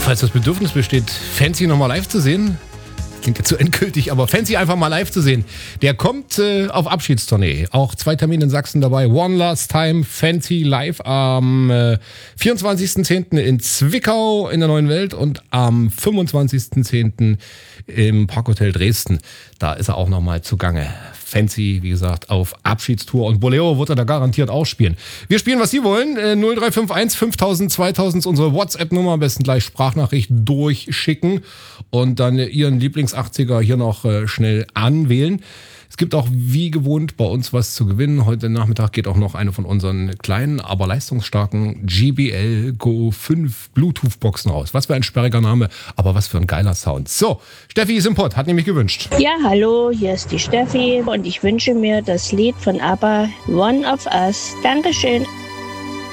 falls das Bedürfnis besteht, Fancy nochmal live zu sehen, klingt jetzt so endgültig, aber Fancy einfach mal live zu sehen, der kommt auf Abschiedstournee. Auch 2 Termine in Sachsen dabei. One Last Time, Fancy live am 24.10. in Zwickau in der Neuen Welt und am 25.10. im Parkhotel Dresden. Da ist er auch nochmal zugange. Fancy, wie gesagt, auf Abschiedstour. Und Bolero wird er da garantiert auch spielen. Wir spielen, was Sie wollen. 0351 5000 2000 ist unsere WhatsApp-Nummer. Am besten gleich Sprachnachricht durchschicken und dann Ihren Lieblings-80er hier noch schnell anwählen. Es gibt auch wie gewohnt bei uns was zu gewinnen. Heute Nachmittag geht auch noch eine von unseren kleinen, aber leistungsstarken JBL Go 5 Bluetooth-Boxen raus. Was für ein sperriger Name, aber was für ein geiler Sound. So, Steffi ist im Pott, hat nämlich gewünscht. Ja, hallo, hier ist die Steffi und ich wünsche mir das Lied von ABBA, One of Us. Dankeschön.